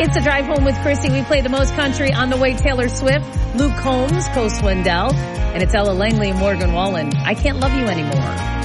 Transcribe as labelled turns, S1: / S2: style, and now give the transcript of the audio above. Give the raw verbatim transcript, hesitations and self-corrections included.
S1: It's a drive home with Chrissy. We play the most country on the way. Taylor Swift, Luke Combs, Coast Swindell, and it's Ella Langley and Morgan Wallen. I Can't Love You Anymore.